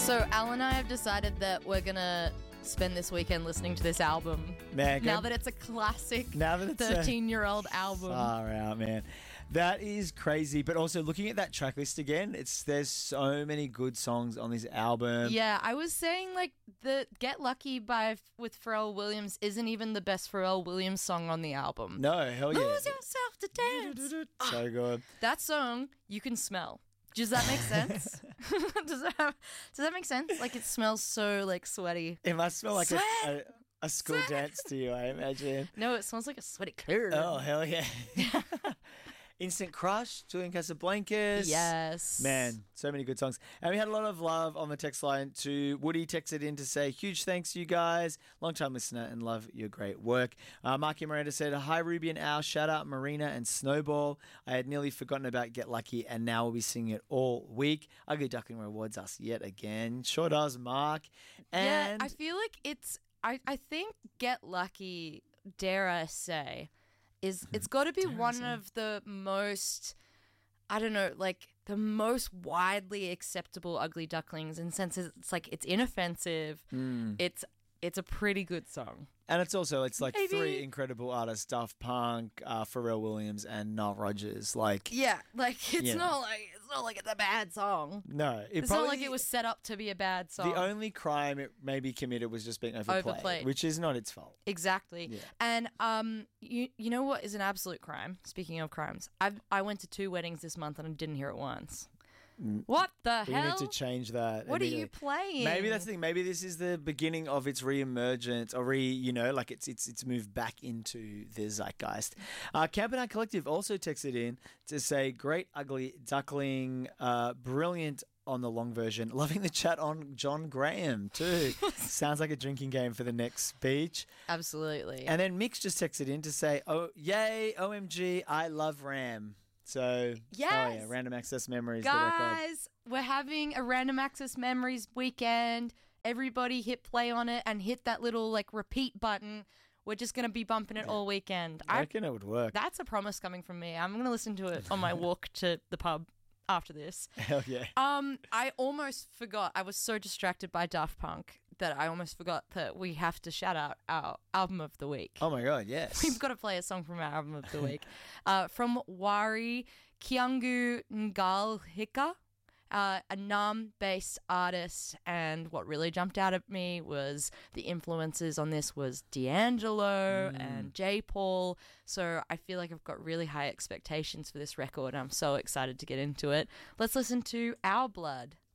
So Al and I have decided that we're going to spend this weekend listening to this album. Man, now that it's a classic now that it's 13-year-old album. Far out, man. That is crazy. But also looking at that track list again, there's so many good songs on this album. Yeah, I was saying like the Get Lucky with Pharrell Williams isn't even the best Pharrell Williams song on the album. No, hell yeah. Lose yourself to dance. So good. That song you can smell. Does that make sense? does that make sense? Like it smells so like sweaty. It must smell like a school dance to you, I imagine. No, it smells like a sweaty curd. Oh, hell yeah. Instant Crush, Julian Casablancas. Yes. Man, so many good songs. And we had a lot of love on the text line too. Woody texted in to say, huge thanks you guys. Long-time listener and love your great work. Marky Miranda said, hi Ruby and Al, shout out Marina and Snowball. I had nearly forgotten about Get Lucky and now we'll be singing it all week. Ugly Duckling rewards us yet again. Sure does, Mark. And yeah, I feel like I think Get Lucky, dare I say, it's got to be one of the most, I don't know, like the most widely acceptable Ugly Ducklings in senses it's like it's inoffensive. It's a pretty good song. And it's like three incredible artists: Daft Punk, Pharrell Williams, and Nile Rodgers. Like, yeah, like it's not like it's a bad song. No, it's not like it was set up to be a bad song. The only crime it maybe committed was just being overplayed, which is not its fault. Exactly. Yeah. And you know what is an absolute crime? Speaking of crimes, I went to 2 weddings this month and I didn't hear it once. What the hell? You need to change that. What are you playing? Maybe that's the thing. Maybe this is the beginning of its re-emergence or like it's moved back into the zeitgeist. Campanite Collective also texted in to say, great Ugly Duckling, brilliant on the long version. Loving the chat on John Graham too. Sounds like a drinking game for the next speech. Absolutely. And then Mix just texted in to say, oh, yay, OMG, I love Ram. So, yes. Random Access Memories. Guys, we're having a Random Access Memories weekend. Everybody hit play on it and hit that little like repeat button. We're just going to be bumping it all weekend. I reckon it would work. That's a promise coming from me. I'm going to listen to it on my walk to the pub after this. Hell yeah. I almost forgot. I was so distracted by Daft Punk that I almost forgot that we have to shout out our album of the week. Oh my God, yes. We've got to play a song from our album of the week. From Wari Kiangu Ngalhika, a Nam-based artist, and what really jumped out at me was the influences on this was D'Angelo and J. Paul, so I feel like I've got really high expectations for this record and I'm so excited to get into it. Let's listen to Our Blood.